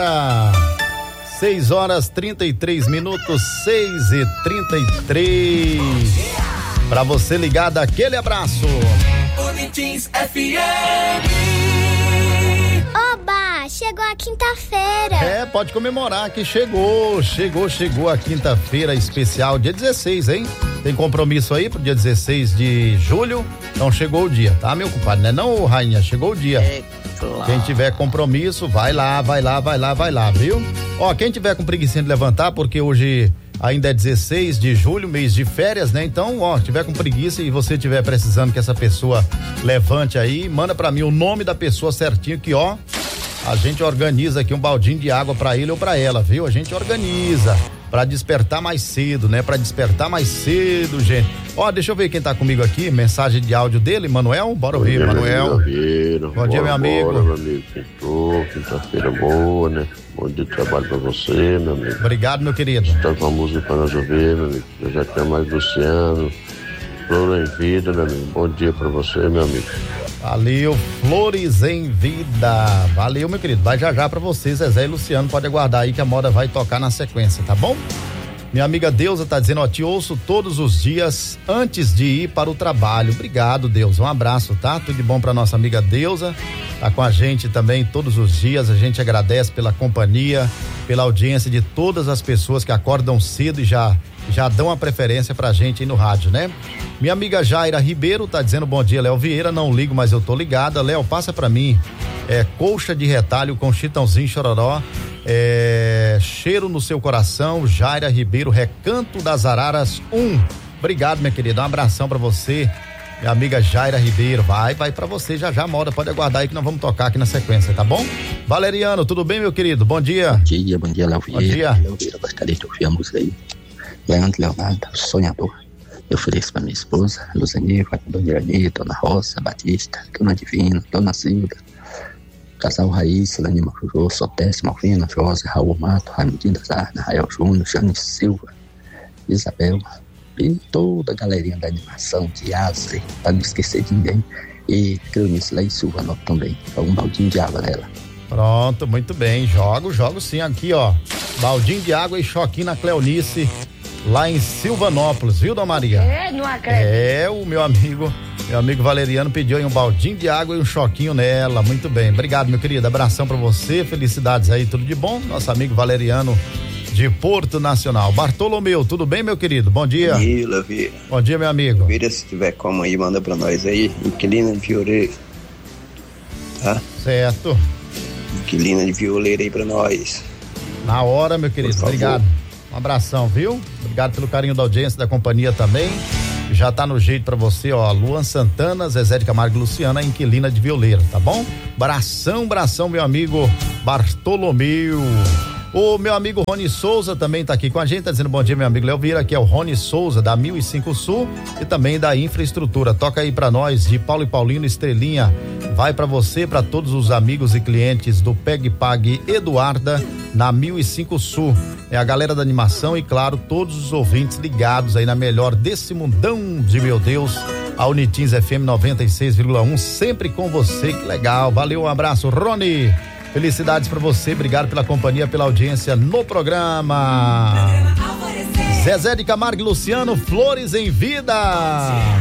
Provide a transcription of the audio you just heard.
6h33, 6h33. Pra você ligado, aquele abraço. Unitins FM. Oba, chegou a quinta-feira. Pode comemorar que chegou a quinta-feira especial, dia 16, hein? Tem compromisso aí pro dia 16 de julho, então chegou o dia, tá, meu compadre? Não é não, Rainha? Chegou o dia. Claro. Quem tiver compromisso, vai lá, viu? Ó, quem tiver com preguiça de levantar, porque hoje ainda é 16 de julho, mês de férias, né? Então, ó, tiver com preguiça e você tiver precisando que essa pessoa levante aí, manda pra mim o nome da pessoa certinho que, ó, a gente organiza aqui um baldinho de água pra ele ou pra ela, viu? A gente organiza pra despertar mais cedo, né? Pra despertar mais cedo, gente. Ó, deixa eu ver quem tá comigo aqui, mensagem de áudio dele, Manuel, bora ouvir, Manuel. Bom dia, meu amigo. Meu amigo, quinta-feira boa, né? Bom dia de trabalho pra você, meu amigo. Obrigado, meu querido. Tá com a música pra nós ouvir, meu amigo. Eu já tenho mais Luciano, Flor em Vida, meu amigo. Bom dia pra você, meu amigo. Valeu, Flores em Vida. Valeu, meu querido. Vai já pra vocês, Zezé e Luciano. Pode aguardar aí que a moda vai tocar na sequência, tá bom? Minha amiga Deusa tá dizendo, ó, te ouço todos os dias antes de ir para o trabalho. Obrigado, Deus. Um abraço, tá? Tudo de bom pra nossa amiga Deusa. Tá com a gente também todos os dias. A gente agradece pela companhia, pela audiência de todas as pessoas que acordam cedo e já dão a preferência pra gente aí no rádio, né? Minha amiga Jaira Ribeiro tá dizendo bom dia, Léo Vieira, não ligo, mas eu tô ligada. Léo, passa pra mim, colcha de retalho com Chitãozinho Chororó, cheiro no seu coração, Jaira Ribeiro, Recanto das Araras 1. Obrigado, minha querida, um abração pra você, minha amiga Jaira Ribeiro. Vai pra você já, moda, pode aguardar aí que nós vamos tocar aqui na sequência, tá bom? Valeriano, tudo bem, meu querido? Bom dia. Bom dia, Léo Vieira. Bom dia. Léo Vieira, gostaria de ouvir a música aí. Leonardo, Sonhador. Eu ofereço para minha esposa, Luzanir, Dona Irani, Dona Rosa, Batista, Dona Divina, Dona Silvia, Casal Raíssa, Danima Jujô, Sotécio, Malvina, Josa, Raul Mato, Raimundinho das Arnas, Rael Júnior, Jane Silva, Isabel e toda a galerinha da animação de Ase, para não esquecer de ninguém. E Cleonice lá em Silva Nova também. Um baldinho de água nela. Pronto, muito bem. Jogo sim aqui, ó. Baldinho de água e choquinho na Cleonice, lá em Silvanópolis, viu, Dona Maria? Não acredito. O meu amigo Valeriano pediu aí um baldinho de água e um choquinho nela. Muito bem, obrigado, meu querido. Abração pra você, felicidades aí, tudo de bom. Nosso amigo Valeriano de Porto Nacional. Bartolomeu, tudo bem, meu querido? Bom dia. Bom dia, meu amigo. Vira, se tiver como aí, manda pra nós aí. Inquilina de violeiro. Tá? Certo. Inquilina de violeiro aí pra nós. Na hora, meu querido, obrigado. Um abração, viu? Obrigado pelo carinho da audiência, da companhia também. Já tá no jeito pra você, ó. Luan Santana, Zezé de Camargo e Luciana, inquilina de violeiro, tá bom? Bração, meu amigo Bartolomeu. O meu amigo Rony Souza também tá aqui com a gente, tá dizendo bom dia, meu amigo Léo Vieira, aqui é o Rony Souza, da 1005 Sul e também da Infraestrutura. Toca aí pra nós, de Paulo e Paulino, Estrelinha. Vai pra você, pra todos os amigos e clientes do Peg Pag Eduarda, na 1005 Sul. É a galera da animação e, claro, todos os ouvintes ligados aí na melhor desse mundão de meu Deus, a Unitins FM 96,1, sempre com você, que legal. Valeu, um abraço, Rony. Felicidades pra você, obrigado pela companhia, pela audiência no programa. Zezé de Camargo e Luciano, Flores em Vida.